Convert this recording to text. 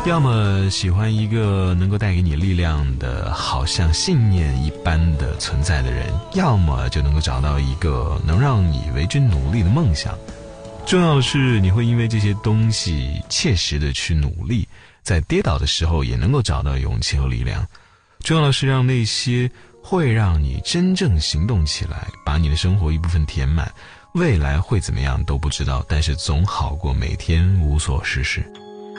要么喜欢一个能够带给你力量的，好像信念一般的存在的人，要么就能够找到一个能让你为之努力的梦想。重要的是你会因为这些东西切实的去努力，在跌倒的时候也能够找到勇气和力量。重要的是让那些会让你真正行动起来，把你的生活一部分填满。未来会怎么样都不知道，但是总好过每天无所事事。